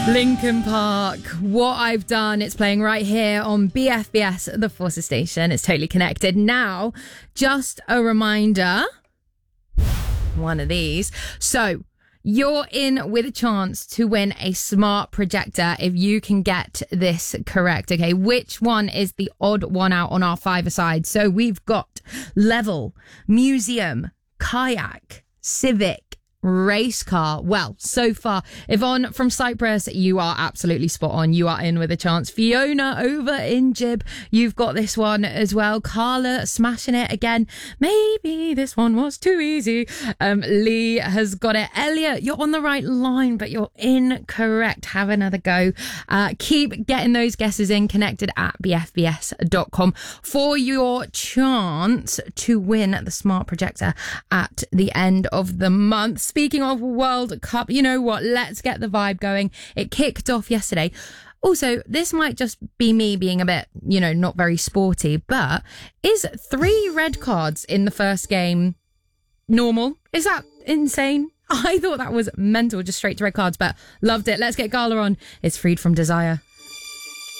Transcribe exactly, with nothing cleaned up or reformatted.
Linkin Park, What I've Done. It's playing right here on B F B S, the Forces Station. It's totally connected. Now, just a reminder, one of these. So, you're in with a chance to win a smart projector if you can get this correct. Okay, which one is the odd one out on our five-a-side? So, we've got level, museum, kayak, civic, race car. Well, so far, Yvonne from Cyprus, you are absolutely spot on. You are in with a chance. Fiona over in Jib, you've got this one as well. Carla smashing it again. Maybe this one was too easy. Um, Lee has got it. Elliot, you're on the right line, but you're incorrect. Have another go. Uh, keep getting those guesses in. Connected at b f b s dot com for your chance to win the smart projector at the end of the month. Speaking of World Cup, you know what? Let's get the vibe going. It kicked off yesterday. Also, this might just be me being a bit, you know, not very sporty, but is three red cards in the first game normal? Is that insane? I thought that was mental, just straight to red cards, but loved it. Let's get Gala on. It's Freed from Desire.